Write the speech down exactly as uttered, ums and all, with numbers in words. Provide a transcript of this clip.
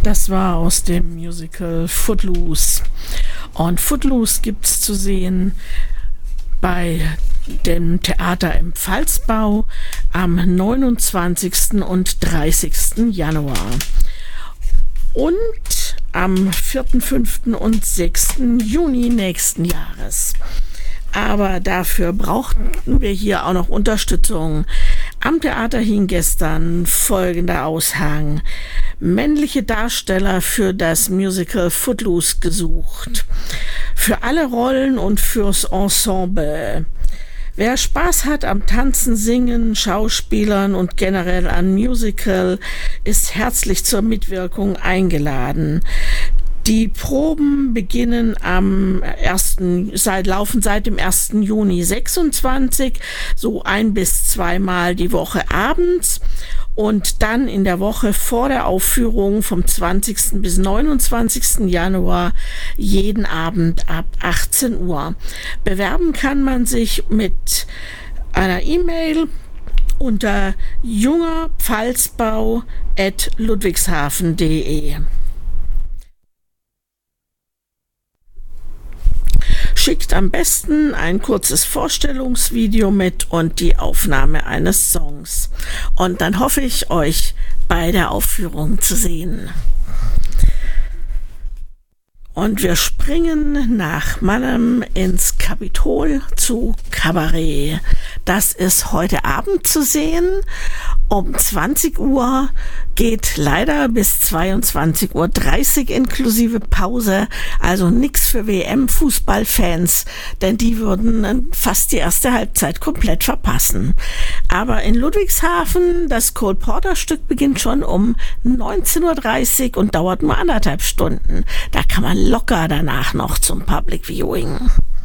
Das war aus dem Musical Footloose. Und Footloose gibt's zu sehen bei dem Theater im Pfalzbau am neunundzwanzigsten und dreißigsten Januar. Und am vierten, fünften und sechsten Juni nächsten Jahres. Aber dafür brauchten wir hier auch noch Unterstützung. Am Theater hing gestern folgender Aushang: männliche Darsteller für das Musical Footloose gesucht. Für alle Rollen und fürs Ensemble. Wer Spaß hat am Tanzen, Singen, Schauspielern und generell an Musical, ist herzlich zur Mitwirkung eingeladen. Die Proben beginnen am ersten, seit, laufen seit dem ersten Juni sechsundzwanzig, so ein bis zweimal die Woche abends. Und dann in der Woche vor der Aufführung vom zwanzigsten bis neunundzwanzigsten Januar jeden Abend ab achtzehn Uhr. Bewerben kann man sich mit einer E-Mail unter jungerpfalzbau at ludwigshafen punkt de. Schickt am besten ein kurzes Vorstellungsvideo mit und die Aufnahme eines Songs. Und dann hoffe ich, euch bei der Aufführung zu sehen. Und wir springen nach Mannheim ins Kapitol zu Kabarett. Das ist heute Abend zu sehen. Um zwanzig Uhr geht leider bis zweiundzwanzig Uhr dreißig inklusive Pause. Also nix für W M-Fußballfans, denn die würden fast die erste Halbzeit komplett verpassen. Aber in Ludwigshafen, das Cole Porter Stück beginnt schon um neunzehn Uhr dreißig und dauert nur anderthalb Stunden. Da kann man locker danach noch zum Public Viewing.